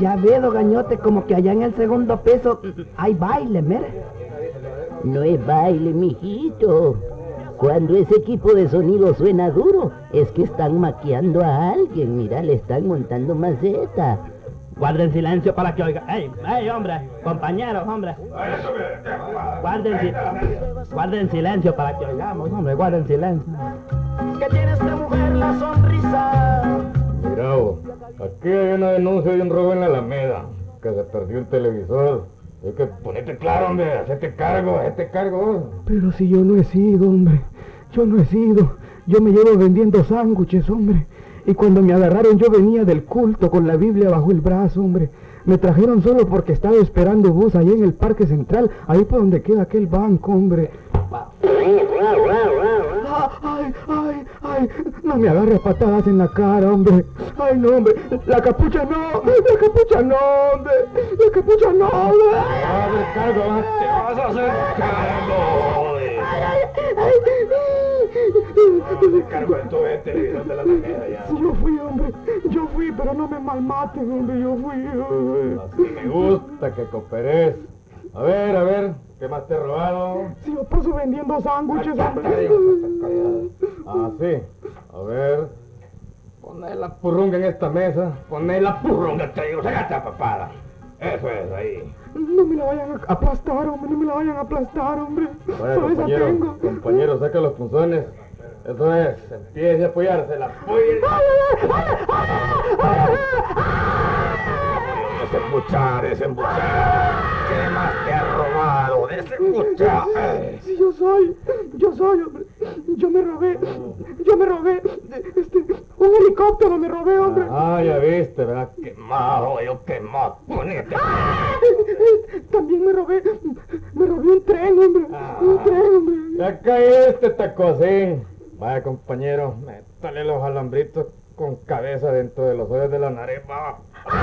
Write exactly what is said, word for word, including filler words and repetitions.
Ya veo, Gañote, como que allá en el segundo piso hay baile, mire. No es baile, mijito. Cuando ese equipo de sonido suena duro, es que están maqueando a alguien. Mira, le están montando maceta. Guarden silencio para que oiga. ¡Ey, ey, hombre! Compañeros, hombre. Guarden, si... guarden silencio para que oigamos, hombre. Guarden silencio. ¿Qué tiene esta mujer la sonrisa? Mira vos, aquí hay una denuncia de un robo en la Alameda, que se perdió un televisor. Hay que ponerte claro, hombre, hacete cargo, hacete cargo. Pero si yo no he sido, hombre, yo no he sido. Yo me llevo vendiendo sándwiches, hombre. Y cuando me agarraron yo venía del culto con la Biblia bajo el brazo, hombre. Me trajeron solo porque estaba esperando bus ahí en el Parque Central, ahí por donde queda aquel banco, hombre. Ay, ay, ay, no me agarre patadas en la cara, hombre. Ay, no, hombre, la capucha no, la capucha no, hombre, la capucha no, hombre. Hazte cargo, te vas a hacer cargo. Ay, ay, ay. Hazte cargo de todo el televisor de la Alameda ya. Sí, yo fui, hombre, yo fui, pero no me malmaten, hombre, yo fui, hombre. Así me gusta que cooperes. A ver, a ver, ¿qué más te he robado? Sí, yo paso vendiendo sándwiches, hombre. Ah, sí. A ver. Poné la purrunga en esta mesa. Poné la purrunga, te digo. Sácate a papada. Eso es, ahí. No me la vayan a aplastar, hombre, no me la vayan a aplastar, hombre. Bueno, Solo esa compañero, tengo. compañero, saca los punzones. Eso es, empiece a apoyarse, la apoyen. Desembuchar, desembuchar. ¿Qué más te ha robado? Desembuchar. Sí, yo soy, yo soy, hombre. Yo me robé, yo me robé, este, un helicóptero me robé, hombre. Ah, ya viste, ¿verdad? Quemado, yo quemado. Ponete. También me robé, me robé un tren, hombre, un tren, hombre. Ya caíste, tacosín. Vaya, compañero, métale los alambritos con cabeza dentro de los hoyos de la nariz, va.